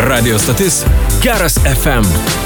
Radio stotis Geras FM.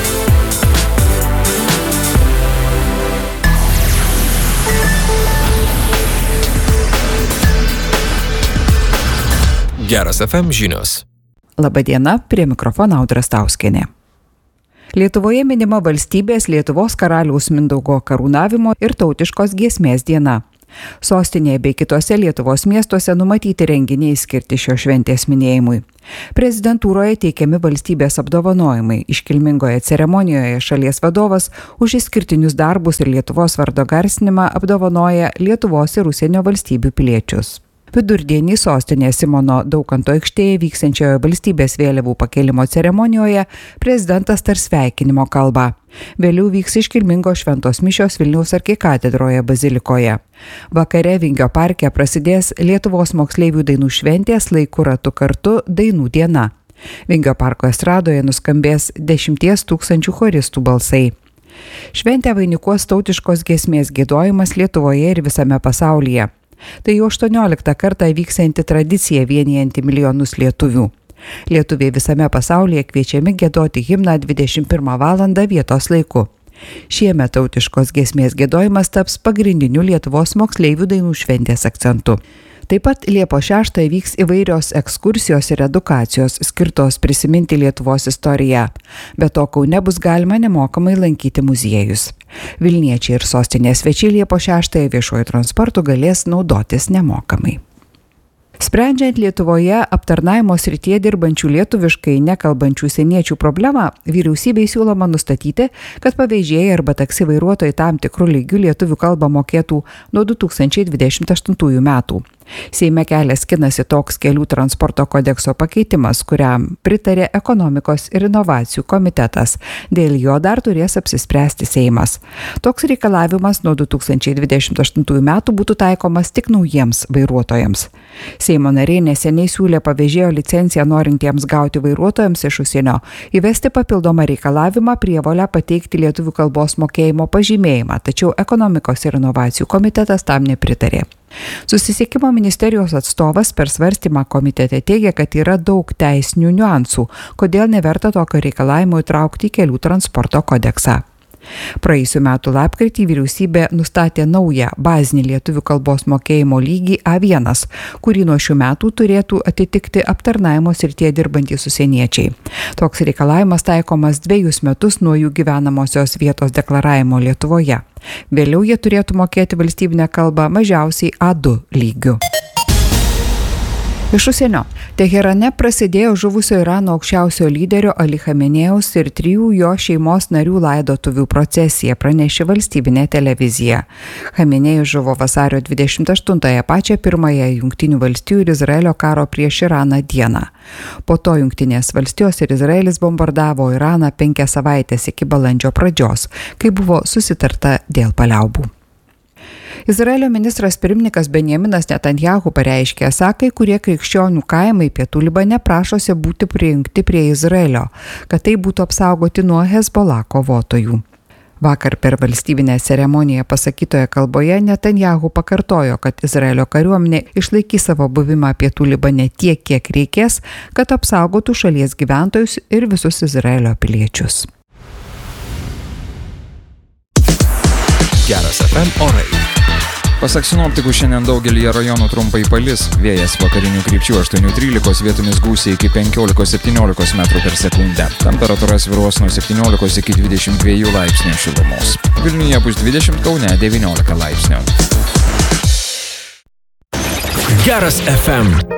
Geras FM žinios. Labadiena, prie mikrofono Audra Stauskienė. Lietuvoje minima valstybės Lietuvos karaliaus Mindaugo karūnavimo ir tautiškos giesmės diena. Sostinėje bei kitose Lietuvos miestuose numatyti renginiai skirti šios šventės minėjimui. Prezidentūroje teikiami valstybės apdovanojimai. Iškilmingoje ceremonijoje šalies vadovas už išskirtinius darbus ir Lietuvos vardo garsinimą apdovanoja Lietuvos ir užsienio valstybių piliečius. Vidurdienį sostinėje Simono Daukanto aikštėje vyksiančioje valstybės vėliavų pakėlimo ceremonijoje prezidentas tars sveikinimo kalbą. Vėliau vyks iškilmingos šventos mišios Vilniaus arkikatedroje bazilikoje. Vakare Vingio parke prasidės Lietuvos moksleivių dainų šventės Laiku ratu kartu dainų diena. Vingio parko estradoje nuskambės 10 000 choristų balsai. Šventę vainikuos tautiškos giesmės giedojimas Lietuvoje ir visame pasaulyje. Tai jau 18 kartą vyksianti tradicija vienijanti milijonus lietuvių. Lietuviai visame pasaulyje kviečiami giedoti himną 21 valandą vietos laiku. Šiemet tautiškos giesmės giedojimas taps pagrindiniu Lietuvos moksleivių dainų šventės akcentu. Taip pat Liepos 6 vyks įvairios ekskursijos ir edukacijos skirtos prisiminti Lietuvos istoriją. Be to Kaune bus galima nemokamai lankyti muziejus. Vilniečiai ir sostinės svečiai Liepos 6 viešuoju transportu galės naudotis nemokamai. Sprendžiant Lietuvoje aptarnavimo srityje dirbančių lietuviškai nekalbančių užsieniečių problemą, vyriausybei siūloma nustatyti, kad pavėžėjai arba taksi vairuotojai tam tikrų lygių lietuvių kalbą mokėtų nuo 2028 metų. Seime kelias skinasi toks kelių transporto kodekso pakeitimas, kuriam pritarė ekonomikos ir inovacijų komitetas. Dėl jo dar turės apsispręsti Seimas. Toks reikalavimas nuo 2028 metų būtų taikomas tik naujiems vairuotojams. Seimo nariai neseniai siūlė pavėžėjo licenciją norintiems gauti vairuotojams iš užsienio įvesti papildomą reikalavimą prievolę pateikti lietuvių kalbos mokėjimo pažymėjimą, tačiau ekonomikos ir inovacijų komitetas tam nepritarė. Susisiekimo ministerijos atstovas per svarstymą komitete teigia, kad yra daug teisinių niuansų, kodėl neverta tokio reikalavimo įtraukti į kelių transporto kodeksą. Praėjusių metų lapkritį vyriausybė nustatė naują bazinį lietuvių kalbos mokėjimo lygį A1, kurį nuo šių metų turėtų atitikti aptarnavimo srityje dirbantys užsieniečiai. Toks reikalavimas taikomas 2 metus nuo jų gyvenamosios vietos deklaravimo Lietuvoje. Vėliau jie turėtų mokėti valstybinę kalbą mažiausiai A2 lygiu. Iš užsienio. Teherane prasidėjo žuvusio Irano aukščiausio lyderio Ali Chamenėjaus ir 3 jo šeimos narių laidotuvių procesija, pranešė valstybinė televizija. Chamenėjus žuvo vasario 28-ąją pačią pirmąją Jungtinių valstijų ir Izraelio karo prieš Iraną dieną. Po to Jungtinės valstijos ir Izraelis bombardavo Iraną 5 savaitės iki balandžio pradžios, kai buvo susitarta dėl paliaubų. Izraelio ministras pirmininkas Benjaminas Netanjahu pareiškė, kai kurie krikščionių kaimai pietų Libane prašosi būti prijungti prie Izraelio, kad tai būtų apsaugoti nuo Hezbollah kovotojų. Vakar per valstybinę ceremoniją pasakytoje kalboje Netanjahu pakartojo, kad Izraelio kariuomenė išlaikys savo buvimą pietų Libane tiek, kiek reikės, kad apsaugotų šalies gyventojus ir visus Izraelio piliečius. Geras FM orai. Pasak sinoptikų, šiandien daugelį rajonų trumpai palis, vėjas vakarinių krypčių 8-13, vietomis gūsiai iki 15-17 metrų per sekundę. Temperatūra svyruos nuo 17 iki 22 laipsnių šilumos. Vilniuje bus 20, Kaune 19 laipsnių. Geras FM.